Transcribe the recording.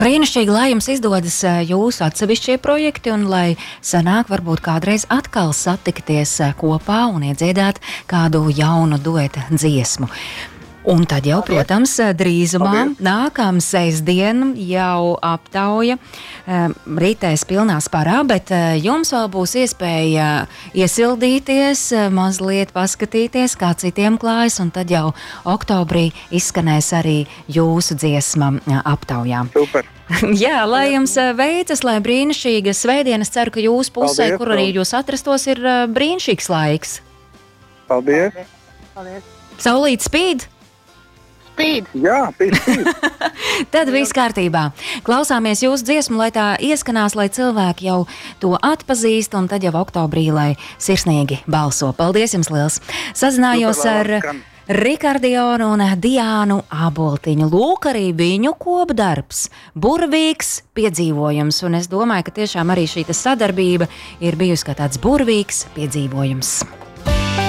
Brīnišķīgi, lai jums izdodas jūsu atsevišķie projekti un lai sanāk varbūt kādreiz atkal satikties kopā un iedziedāt kādu jaunu dueta dziesmu. Un tad jau, protams, drīzumā nākamā sestdiena jau aptauja ritēs pilnā sparā, bet jums vēl būs iespēja iesildīties, mazliet paskatīties, kā citiem klājas, un tad jau oktobrī izskanēs arī jūsu dziesma aptaujā. Super! Jā, lai jums veicas, lai brīnišķīga svētdiena. Es ceru, ka jūsu pusē, kur arī jūs atrastos, ir brīnišķīgs laiks. Paldies! Saulīt spīd! Jā, spīd. Tad viss kārtībā. Klausāmies jūsu dziesmu, lai tā ieskanās, lai cilvēki jau to atpazīst, un tad jau oktobrī, lai sirsnīgi balso. Paldies jums liels! Sazinājos ar Rikardionu un Diānu Aboltiņu. Lūk, arī viņu kopdarbs, burvīgs piedzīvojums, un es domāju, ka tiešām arī šī sadarbība ir bijusi kā tāds burvīgs piedzīvojums.